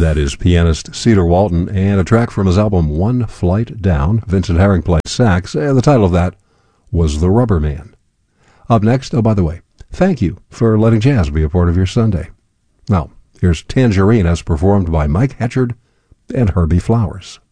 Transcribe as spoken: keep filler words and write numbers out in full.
That is pianist Cedar Walton, and a track from his album One Flight Down. Vincent Herring played sax, and the title of that was The Rubber Man. Up next, oh, by the way, thank you for letting jazz be a part of your Sunday. Now, here's Tangerine as performed by Mike Hetchard and Herbie Flowers.